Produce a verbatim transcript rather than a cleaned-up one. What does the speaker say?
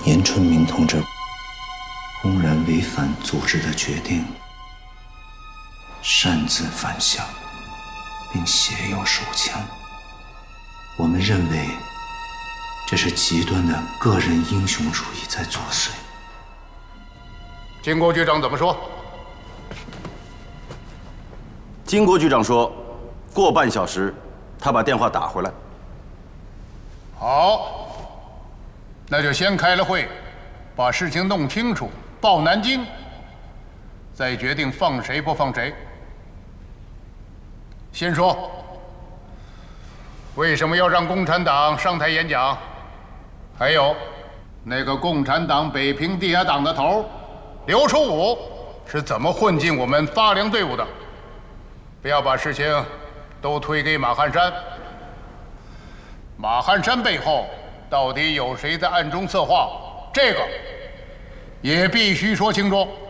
严春明同志公然违反组织的决定，擅自反向，并携有手枪。我们认为，这是极端的个人英雄主义在作祟。 金国局长怎么说？ 金国局长说，过半小时，他把电话打回来。 好，那就先开了会，把事情弄清楚，报南京，再决定放谁不放谁。先说，为什么要让共产党上台演讲？还有，那个共产党北平地下党的头刘楚武是怎么混进我们发粮队伍的？不要把事情都推给马汉山。马汉山背后到底有谁在暗中策划？这个也必须说清楚。